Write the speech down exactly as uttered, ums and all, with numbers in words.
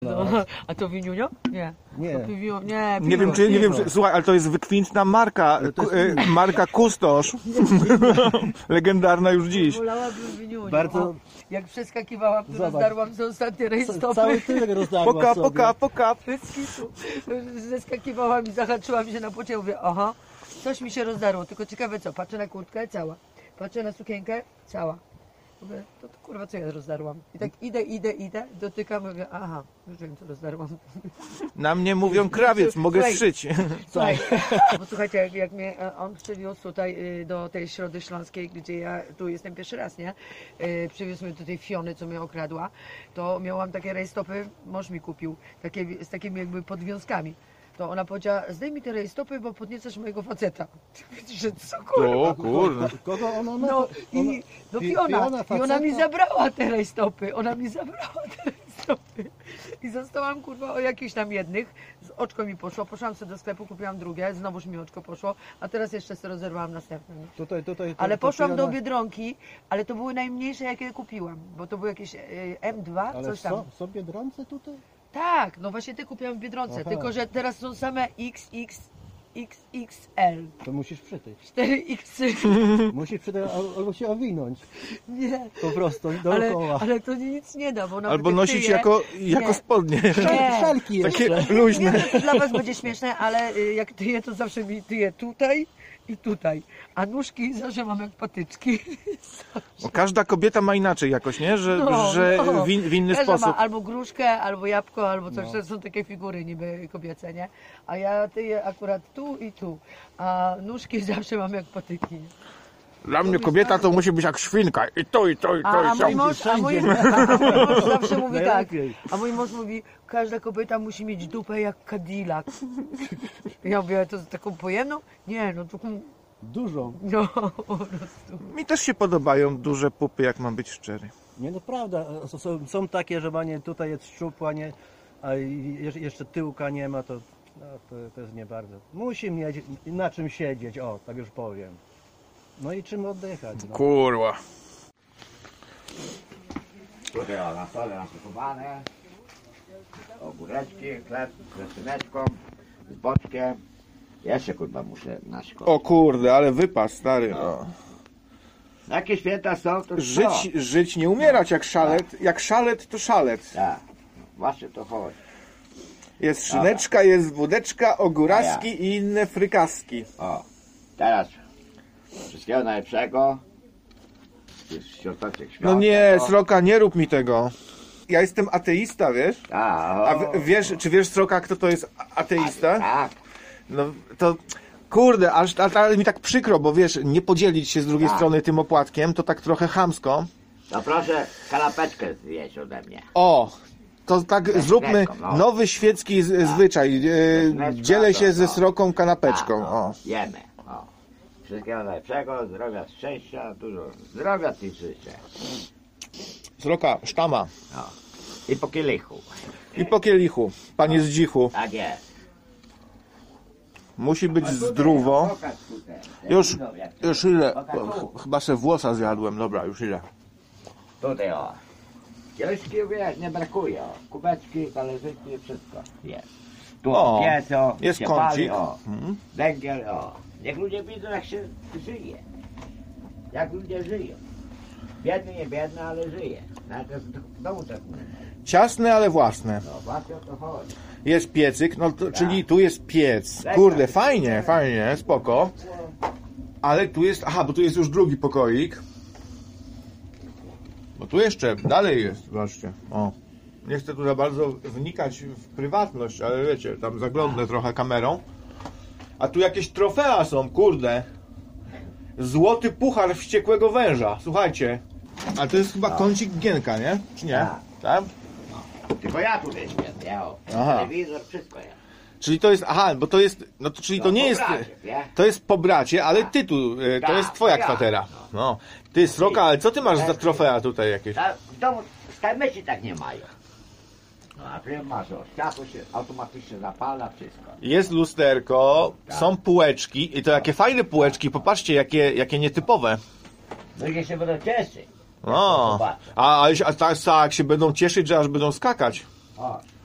No, a to winiunio? Nie. Nie. To piwio, nie, piwo, Nie wiem, czy, nie wiem, czy, słuchaj, ale to jest wykwintna marka, ku, e, marka Kustosz. Legendarna już dziś. Wolałabym winiunio. Bardzo- O, jak przeskakiwałam, to Zobacz. rozdarłam z ostatniej rejstopy. Cały tyłek rozdarła Poka, sobie. poka, poka. Bez kitu. Zeskakiwałam i zahaczyłam się na płocie, mówię, aha, coś mi się rozdarło, tylko ciekawe co, patrzę na kurtkę, cała, patrzę na sukienkę, cała. Mówię, to, to kurwa co ja rozdarłam. I tak idę, idę, idę, dotykam, mówię, aha, już wiem co rozdarłam. Na mnie mówią krawiec, mogę Słuchaj. szyć. Słuchaj, bo słuchajcie, jak, jak mnie e, on przywiózł tutaj y, do tej Środy Śląskiej, gdzie ja tu jestem pierwszy raz, nie? Y, Przywiózł mnie do tej Fiony, co mnie okradła, to miałam takie rejstopy, mąż mi kupił, takie, z takimi jakby podwiązkami. To ona powiedziała, zdejmij te rejstopy, bo podniecasz mojego faceta. Że co kurwa? O kurde. Kogo ona ma? No i do Fi- Fiona. Fiona, I ona mi faceta? zabrała te rejstopy. Ona mi zabrała te rejstopy. I zostałam kurwa o jakichś tam jednych. Z oczko mi poszło. Poszłam sobie do sklepu, kupiłam drugie. Znowuż mi oczko poszło. A teraz jeszcze sobie rozerwałam następne. Tutaj, tutaj. to- Ale to poszłam do Fiona- Biedronki, ale to były najmniejsze jakie kupiłam. Bo to były jakieś e, M dwa, Ale coś tam. są, są Biedronce tutaj? Tak, no właśnie te kupiłam w Biedronce. Aha. Tylko że teraz są same X X X X L. To musisz przytyć. cztery X. Musisz przytyć al- albo się owinąć. Nie. Po prostu Ale, dookoła. ale to nic nie da, bo nawet Albo jak nosić tyję, jako, jako Nie. spodnie. Nie. Szelki Takie jeszcze. luźne. Nie, to dla was będzie śmieszne, ale y, jak tyję, to zawsze mi tyję tutaj i tutaj. A nóżki zawsze mam jak patyczki. Bo każda kobieta ma inaczej jakoś, nie? Że, No, że no. w, in, w inny Każda sposób. ma albo gruszkę, albo jabłko, albo coś. No. To są takie figury niby kobiece, nie? A ja tyję akurat tu i tu. A nóżki zawsze mam jak patyki. Dla mnie kobieta to musi być jak świnka. I to, i to, i A, to, a, i mój to. mąż, a, mój, a, a mój mąż zawsze mówi tak. Najlepiej. A mój mąż mówi, każda kobieta musi mieć dupę jak Cadillac. Ja mówię, to taką pojemną? Nie, no taką, Dużą. no po prostu. Mi też się podobają duże pupy, jak mam być szczery. Nie no prawda, są- są, są takie, że nie tutaj jest szczupła, nie, a i je- jeszcze tyłka nie ma, to, no, to, to jest nie bardzo. Musi mieć na czym siedzieć, o, tak już powiem. No i czym oddychać. No. Kurwa. Tutaj o, na stole naszykowane, ogóreczki, chleb z szyneczką, z boczkiem. Jeszcze kurwa muszę naszykować. O kurde, ale wypas, stary. O. Jakie święta są, to Żyć, co? żyć, nie umierać jak szalet. Jak szalet, to szalet. Tak, właśnie to chodzi. Jest szyneczka, jest wódeczka, ogóraski A i inne frykaski. O, teraz wszystkiego najlepszego. Jest świąteczek świąt. No nie, tego. Sroka, nie rób mi tego. Ja jestem ateista, wiesz? A, o, A w, wiesz, czy wiesz, Sroka, kto to jest a- ateista? Tak, No to... Kurde, aż ale mi tak przykro, bo wiesz, nie podzielić się z drugiej Tak. strony tym opłatkiem, to tak trochę chamsko. no proszę kanapeczkę zjeść ode mnie. O, to tak Ze zróbmy szyneczką, no. nowy świecki z, zwyczaj. E, szyneczką, dzielę się to, ze no. Sroką A, kanapeczką. no, O. jemy. O. Wszystkiego najlepszego, zdrowia, szczęścia, dużo zdrowia ci życzę. Sroka, sztama. No. I po kielichu. I po kielichu, panie z dzichu. Tak jest. Musi być zdrowo. Pokaż tutaj. Już, No, jak- już ile? Pokaż O, tu. ch- chyba se włosa zjadłem. Dobra, już ile? Tutaj o. Kieliszki wiesz, nie brakuje. O. Kubeczki, talerzyki, wszystko jest. Tu O, o, piec, o. jest się pali, kącik. O. Mhm. Węgiel, o. Niech ludzie widzą, jak się żyje. Jak ludzie żyją. Biedny, nie biedny, ale żyje. Nawet w domu tak mówię. Ciasne, ale własne. No właśnie o to chodzi. Jest piecyk, no to, czyli tu jest piec. Kurde, fajnie, fajnie, spoko. Ale tu jest, aha, bo tu jest już drugi pokoik. Bo tu jeszcze dalej jest, zobaczcie. O. Nie chcę tu za bardzo wnikać w prywatność, ale wiecie, tam zaglądnę trochę kamerą. A tu jakieś trofea są, kurde. Złoty puchar wściekłego węża, słuchajcie. A to jest chyba kącik Gienka, nie? Czy nie? Tak. Tak? Tylko ja tutaj śpię, ja o. Aha. Telewizor, wszystko ja. Czyli to jest, aha, bo to jest, no to czyli to No, nie po jest, bracie, nie? to jest po bracie, ale ty tu, e, to Tak, jest twoja ja. kwatera. No. Ty, Sroka, ale co ty masz za trofea tutaj jakieś? Ta, w domu skarbeci tak nie mają. No a ty masz, o, światło się automatycznie zapala, wszystko. Jest lusterko, Tak. są półeczki i to jakie fajne półeczki, popatrzcie, jakie, jakie nietypowe. Ludzie się będą cieszyć. No, zobaczę. a, a, a tak, tak się będą cieszyć, że aż będą skakać. O,